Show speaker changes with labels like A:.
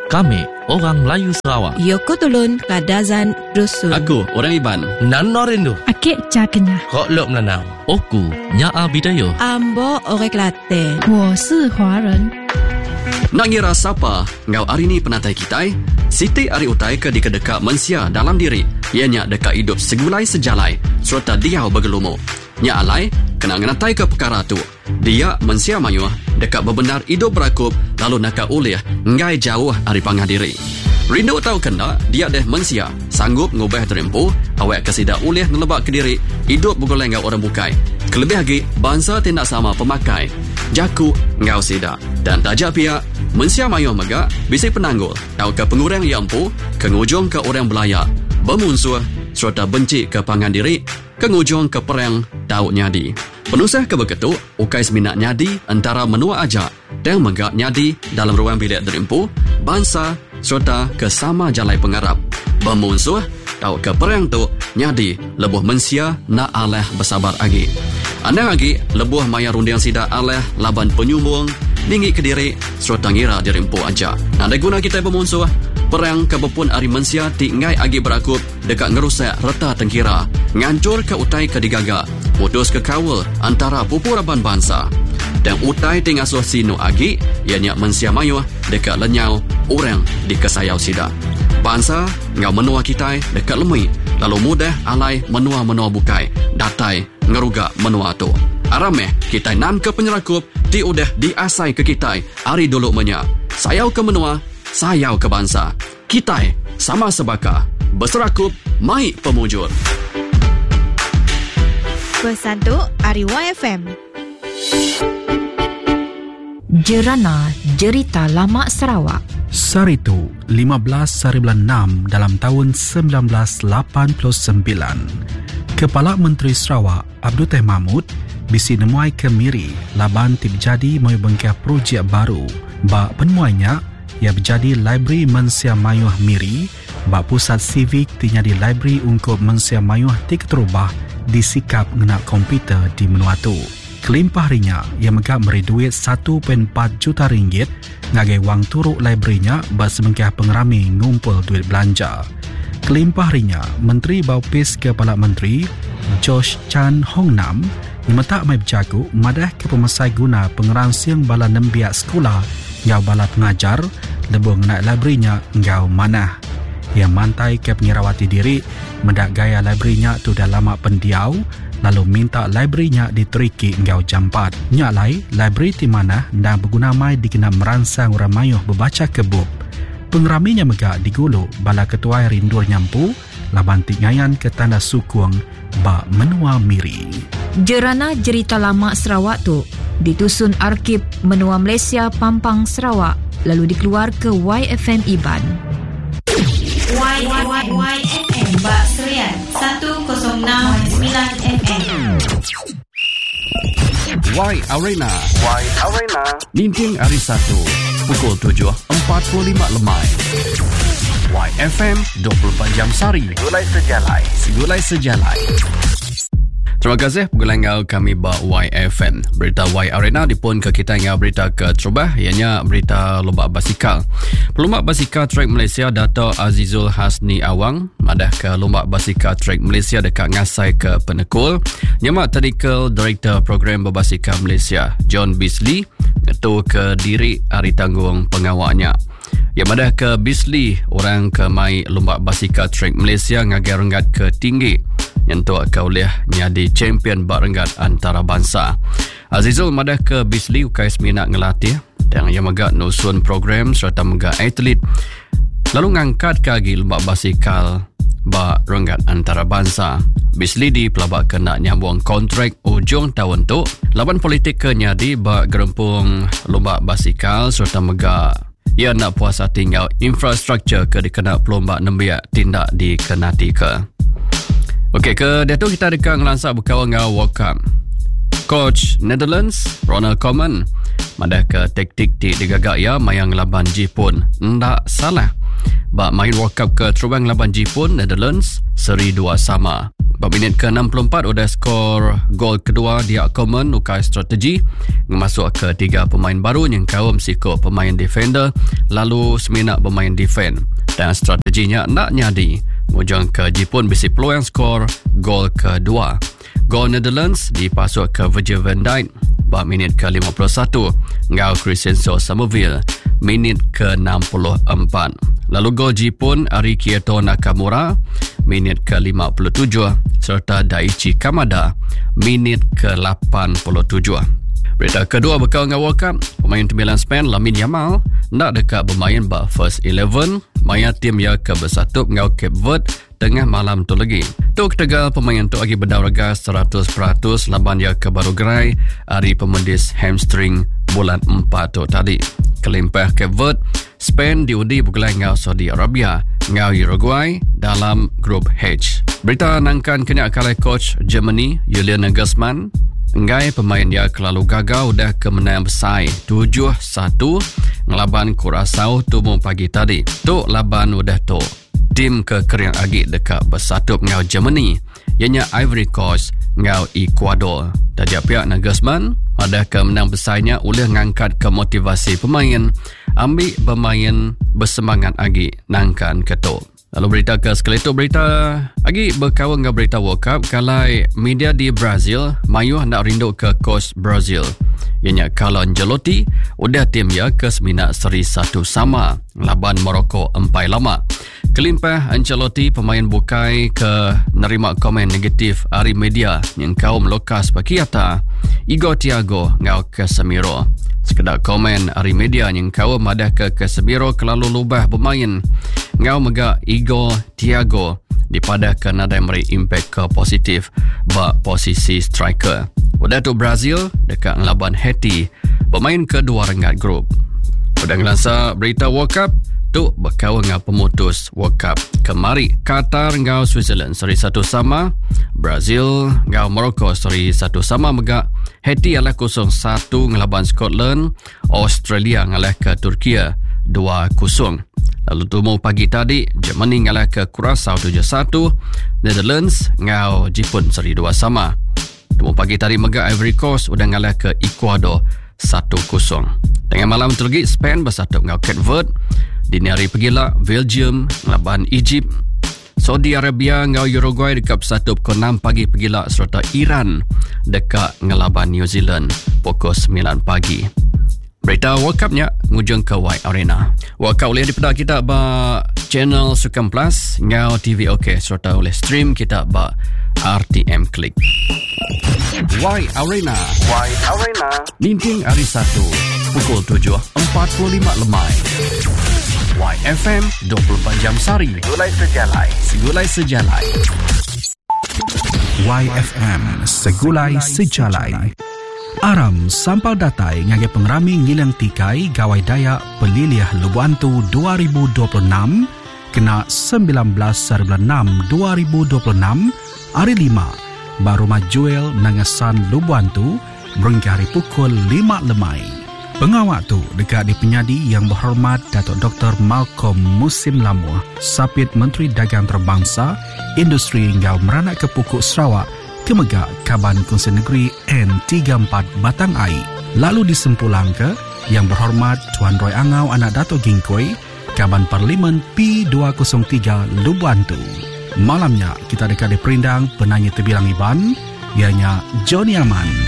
A: Kami, orang Melayu Sarawak.
B: Yoko Tulun Kadazan Dusun.
C: Aku, orang Iban.
A: Nano Rindu.
D: Akik Cakenya.
A: Kok Lok Menanau. Oku, Nyaa Bidayo.
B: Ambo Orek Latte.
D: 我是华人。
C: Nak ngira siapa ngau hari ni penatai kita? Siti ari utai ke di kedeka mensia dalam diri. Ianya dekat hidup segulai sejalai serta dia bergelumu. Nya alai kena ngenatai ke perkara tu. Dia mensia mayuh dekat bebenar hidup berakup lalu nak ulih ngai jauh dari pangah diri. Rindu tahu kena dia deh mensia sanggup ngubah terempu awak kesida ulih ngelebak ke diri hidup bergoleng ngau orang bukai. Kelebih lagi bangsa tindak sama pemakai. Jaku ngau sida dan tajak pihak mensia mayuh megak bisik penanggul tahu ke pengurang yang empu ke ngujung ke orang belayak bermunsuh serta benci ke pangan diri ke ngujung ke perang tahu nyadi. Penusah ke begitu ukai seminat nyadi antara menua ajak dan megak nyadi dalam ruang bilik derimpu bangsa serta ke sama jalai pengarap bermunsuh tahu ke perang tu nyadi lebuh mensia nak aleh bersabar lagi. Anda lagi lebuh maya rundiang sida aleh laban penyumbung tinggi ke diri serta ngira dirimpu aja. Anda guna kita bermunsuh perang kebepun ari mensia tinggai agi berakup dekat ngerusak reta tengkira ngancur ke utai ke digagak putus ke kawal antara pupuraban bangsa dan utai tingasuh sino agi ianya mensia mayuh dekat lenyau orang di kesayau sida. Bangsa ngau menua kita dekat lemui lalu mudah alai menua-menua bukai datai ngeruga menua tu. Arameh kita nan ke penyerakup ti udah diasai ke kita hari dulu menya. Sayau ke menua, sayau ke bangsa. Kita sama sebaka berserakup mai pemujur.
B: Pesan tu Ari YFM.
E: Jerana Jerita Lama Sarawak.
F: Saritu 15/6 dalam tahun 1989. Kepala Menteri Sarawak Abdul Teh Mahmud bisi nemuai ke Miri laban tip jadi mau bengkah projek baru ba penemuainya ia berjadi library mensia mayuh Miri ba pusat civic tinya di library untuk mensia mayuh tik terubah di sikap ngena komputer di menua tu. Kelimpah harinya ia megak meri duit 1.4 juta ringgit ngagai wang turuk library-nya ba sebengkah pengerami ngumpul duit belanja. Kelimpah harinya Menteri Baupis Kepala Menteri Josh Chan Hong Nam metak mai berjagu madah ke pemasai guna pengerang siang bala nembiak sekolah ngau bala pengajar lebuh ngenak library-nya ngau manah. Ia mantai ke pengirawati diri mendak gaya library-nya tu dah lama pendiau lalu minta library-nya diteriki ngau jampat. Nyalai library di mana dan berguna mai dikena merangsang orang mayuh berbaca kebub. Pengeraminya megak digulu bala ketua rindur nyampu laban tingayan ke tanda sukung ba menua Miri.
E: Jerana Jerita Lama Sarawak tu ditusun Arkib Menua Malaysia Pampang Sarawak lalu dikeluar ke YFM Iban.
G: YFM Bak Serian 106.9 FM.
C: Y Arena Ninting hari 1 pukul 7.45 lemai. YFM 24 jam sari Segulai sejalai. Terima kasih pengelengau kami ba YFM. Berita Y Arena dipun ke kita ngau berita ke terubah ianya berita lomba basikal. Pelomba basikal trek Malaysia Dato' Azizul Hasni Awang madah ke lomba basikal trek Malaysia dekat ngasai ke Penekul. Nyamak Technical Director Program Berbasikal Malaysia John Bisley ngetu ke diri hari tanggung pengawalnya. Yang madah ke Bisley orang ke mai lomba basikal trek Malaysia ngagai renggat ke tinggi yang tu kau liah nyadi champion bak renggat antara bangsa. Azizul madah ke Bisley ukai seminat ngelatih dan yang megak nusun program serta megak atlet lalu ngangkat kaki lomba basikal bak renggat antara bangsa. Bisley di pelabak kena nyambung kontrak ujung tahun tu laban politik ke nyadi bak gerempung lomba basikal serta megak ia nak puas hati ngau infrastruktur ke dikena pelomba nembiak tindak dikenati ke. Okey, ke dia tu kita dekat ngelansak berkawan dengan World Cup. Coach Netherlands, Ronald Koeman, madah ke taktik di digagak ya mayang laban Jepun. Ndak salah. Bak main World Cup ke terubang laban Jepun, Netherlands, seri 2 sama. Minit ke-64 udah skor gol kedua dia Komen ukai strategi masuk ke 3 pemain baru yang kau msiko pemain defender lalu semina pemain defend dan strateginya nak nyadi mujang ke Jepun bisi peluang skor gol kedua. Gol Netherlands dipasuk ke Virgil van Dijk minit ke-51 ngau Crescencio Somerville minit ke-64. Lalu gol Jepun Ari Kieto Nakamura minit ke-57 serta Daichi Kamada minit ke-87. Berita kedua bekal dengan World Cup, pemain timbalan Spain Lamine Yamal nak dekat bermain first 11 maya tim ya ke bersatu dengan Cape Verde tengah malam tu lagi. Tu ketegal pemain tu lagi berdaurat 100% laban ya ke baru gerai hari pemendis hamstring bulan 4 tu tadi. Kelimpah Cape Verde, Spain diundi bergelar dengan Saudi Arabia dengan Uruguay dalam grup H. Berita nangkan kena kalai coach Germany Julian Nagelsmann ngai pemain dia kelalu gagal udah kemenangan besar 7-1 ngelaban Curaçao tu pagi tadi. Tu laban udah tu tim ke kering agi dekat bersatu ngau Germany ianya Ivory Coast ngau Ecuador. Tadi pihak Nagelsmann ada kemenang besarnya boleh ngangkat ke motivasi pemain ambil bermain bersemangat agi nangkan ketuk. Lalu berita ke sekali itu berita lagi berkawan dengan berita World Cup kalai media di Brazil mayu nak rindu ke coach Brazil ianya Carlo Ancelotti udah tim ya ke semina seri 1 sama laban Morocco 4 lama. Kelimpah Ancelotti pemain bukai ke nerima komen negatif dari media yang kaum lokas pakiata Igor Thiago ngau Casemiro. Sekedar komen dari media yang kaum madah ke Casemiro kelalu lubah bermain ngau mega Igor Thiago dipada ke nadai meri impact ke positif bak posisi striker. Udah tu Brazil dekat ngelaban Haiti bermain kedua rengat grup. Udah ngelasa berita World Cup tu berkawan dengan pemutus World Cup kemari. Qatar ngau Switzerland seri 1 sama, Brazil ngau Morocco seri 1 sama mega. Haiti adalah 0-1 ngelaban Scotland, Australia ngalah ke Turkiye 2-0. Lalu tumu pagi tadi Germany ngalah ke Curaçao 7-1, Netherlands ngau Jepun seri 2 sama. Tumu pagi tadi mega Ivory Coast udah ngalah ke Ecuador 1-0. Tengah malam terlagi Spain bersatu ngau Cape Verde. Dini hari pegila Belgium ngelaban Egypt. Saudi Arabia ngau Uruguay dekat 1:06 pagi pegila serta Iran dekat ngelaban New Zealand pukul 9 pagi. Berita World Cup-nya ngujung ke White Arena. World Cup boleh dipedak kita ba channel Sukan Plus ngau TV OK serta oleh stream kita ba RTM Klik. White Arena. White Arena. Linting hari 1 pukul 7.45 lemai. YFM 24 jam sari. Segulai sejalai.
F: YFM Segulai Sejalai. Aram sampal datai ngage pengrami ngilang tikai gawai daya peliliah Lubantu 2026 kena 19/6 2026 hari 5 baru majuel nangasan Lubantu berengki hari pukul 5 lemai. Pengawak tu dekat di penyadi yang berhormat Datuk Dr. Malcolm Musim Lamuh, Sapit Menteri Dagang Terbangsa, Industri hingga meranak ke Pukuk Sarawak, Kemegak Kaban Kongsi Negeri N34 Batang Ai. Lalu disempulang ke yang berhormat Tuan Roy Angau Anak Datuk Gingkoi, Kaban Parlimen P203 Lubantu. Malamnya kita dekat di perindang penanya terbilang Iban, ianya Johnny Aman.